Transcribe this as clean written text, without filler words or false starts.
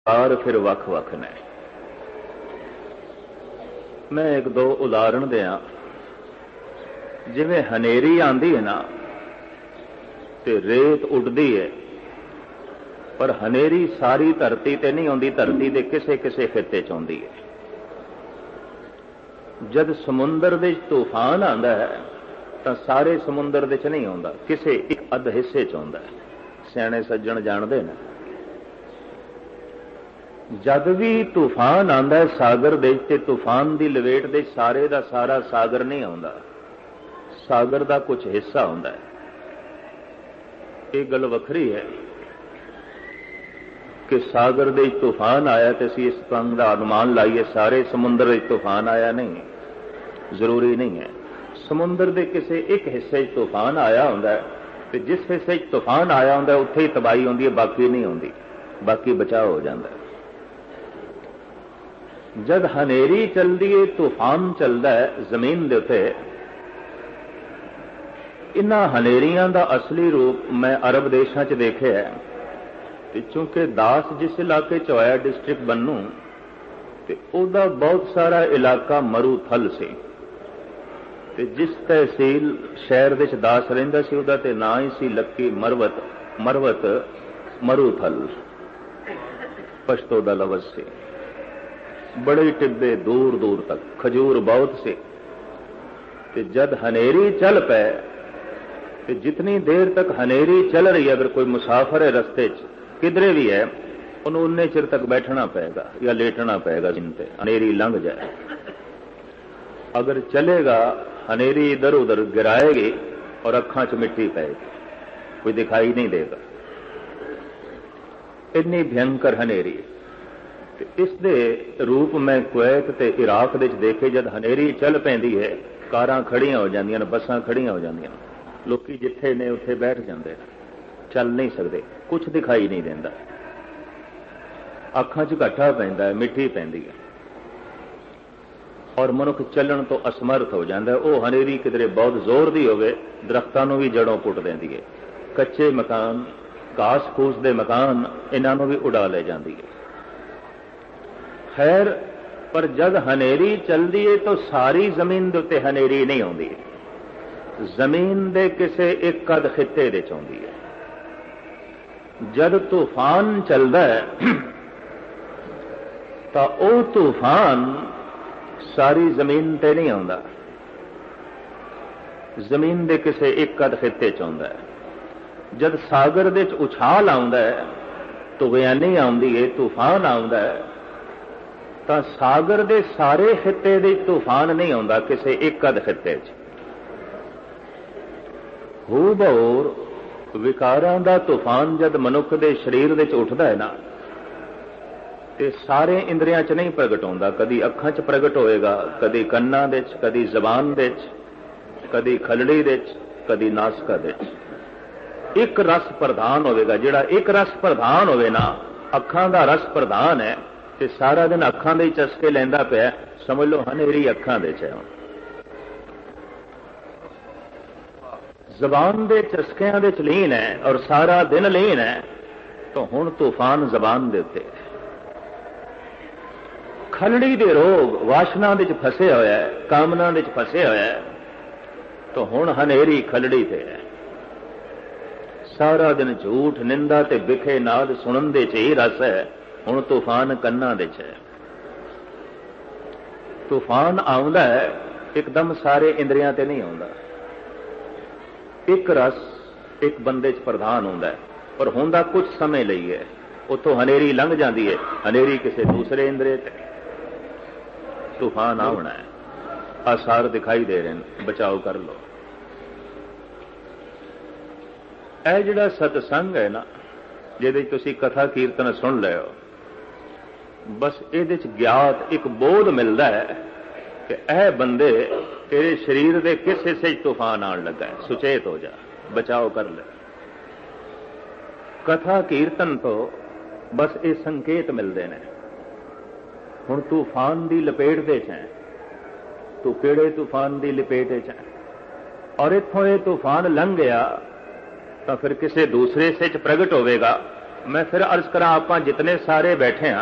Car फिर वख वख ने। मैं एक दो उदाहरण दिया। जिवें हनेरी आंदी है ना ते रेत उड़दी है, पर हनेरी सारी धरती ते नहीं आउंदी, धरती दे किसे किसे खिते च आउंदी है। जद समुंदर दे तूफान आंदा है तो सारे समुंदर दे च नहीं आउंदा, किसे एक अध हिस्से च आउंदा है। सियाणे सज्जण जाणदे ने। जद भी तूफान आंदा है सागर दे ते तूफान की लवेट दे सारे दा सारा सागर नहीं आउंदा, सागर का कुछ हिस्सा आउंदा है। ये गल वखरी है कि सागर दे तूफान आया तो असीं इस तरह का अनुमान लाइए सारे समुंदर दे तूफान आया, नहीं, जरूरी नहीं है। समुंदर के किसी एक हिस्से तूफान आया होंदा है ते जिस हिस्से तूफान आया होंदा है उत्थे ही तबाही होंदी है, बाकी नहीं होंदी, बाकी बचाव हो जाता है। जद हनेरी चलती है, तूफान चलता है जमीन दे उत्ते, इन्हां हनेरियां दा असली रूप मैं अरब देशों च देखिया है। चूंकि दास जिस इलाके च होया डिस्ट्रिक्ट बन्नू, ते उहदा बहुत सारा इलाका मरूथल से, ते जिस तहसील शहर विच दास रहिंदा सी उहदा ते नां ही सी लक्की मरवत, मरवत मरूथल पश्तो दा लफ्ज़ से। बड़े टिब्बे दूर दूर तक, खजूर बहुत से। ते जद हनेरी चल पे, ते जितनी देर तक हनेरी चल रही है, अगर कोई मुसाफर है रस्ते च किधरे भी है, उन्होंने उन्ने चिर तक बैठना पड़ेगा या लेटना पड़ेगा जिनते हनेरी लंघ जाए। अगर चलेगा हनेरी इधर उधर गिराएगी और अखां च मिट्टी पेगी, कोई दिखाई नहीं देगा। इतनी भयंकर हनेरी। इस दे रूप में कुवैत ते इराक दे देखे, जद हनेरी चल पैंदी है, कारां खड़ियां हो जांदियां, बसां खड़ियां हो जांदियां, लोकी जिथे ने उत्थे बैठ जांदे, चल नहीं सकते, कुछ दिखाई नहीं देंदा, अखां च घाटा पैंदा है, मिट्टी पैंदी है और मनुख चलन तो असमर्थ हो जाता है। वह हनेरी किधरे बहुत जोर दी होवे, दरख्तां नूं भी जड़ों पुट देंदी है, कच्चे मकान, घास फूस दे मकान, इन्हां नूं भी उड़ा ले जाती है। खैर, पर जब हनेरी चलती है तो सारी जमीन के उत्ते हनेरी नहीं आती, जमीन के किसी एक कद खिते दे आती है। जब तूफान चलता है तो वह तूफान सारी जमीन ते नहीं आता, जमीन के किसी एक कद खिते च आउंदा है। जब सागर दे च उछाल आउंदा है, तुगयानी आउंदी है, तूफान आउंदा है, तो सागर दे सारे खिते दे तूफान नहीं आउंदा, किसी एक कद खिते च। हू बहूर विकारां दा तूफान जद मनुख दे शरीर दे च उठदा है ना, ते सारे इंद्रियां च नहीं प्रगट होंदा। कदी अखां च प्रगट होएगा, कदी कन्नां दे च, कदी जबान दे च, कदी खलड़ी दे च, कदी नासका दे च। एक रस प्रधान होवेगा, जिहड़ा एक रस प्रधान होवे ना, अखां दा रस प्रधान है, ते सारा दिन अखां दे चस्के लैंदा पिया, समझ लो हनेरी अखां दे च है। जबान दे चस्कियां दे च लीन है और सारा दिन लीन है, तो हुण तूफान जबान दे उत्ते। खलड़ी दे रोग वासना दे च फसे होया है, कामना दे च फसे होया है, तो हुण हनेरी खलड़ी ते है। सारा दिन झूठ निंदा ते बिखे नाद सुनन दे च ही रस है, हुण तूफान कन्ना दे च है। तूफान आउंदा है एकदम सारे इंद्रियां ते नहीं आउंदा, एक रस एक बंदे च प्रधान होंदा है, पर होंदा कुछ समय लई है, उतों हनेरी लंघ जाती है, हनेरी किसी दूसरे इंद्रिय ते। तूफान आना है, आसार दिखाई दे रहे हैं, बचाव कर लो। यह जिहड़ा सतसंग है ना, जिहदे तुसीं कथा कीर्तन सुन लिओ, बस इहदे च ज्ञात एक बोध मिलता है कि यह बंदे तेरे शरीर के किस हिस्से तूफान आन लगा है, सुचेत हो जा, बचाव कर ले। कथा कीर्तन तो बस ये संकेत मिलते हैं। हुण तूफान की लपेट दे च है, तू किहड़े तूफान की लपेट च है, और इत्थों ये तूफान लंघ गया तो फिर किसी दूसरे हिस्से च प्रगट होवेगा, मैं फिर अर्ज करा, आप जितने सारे बैठे हाँ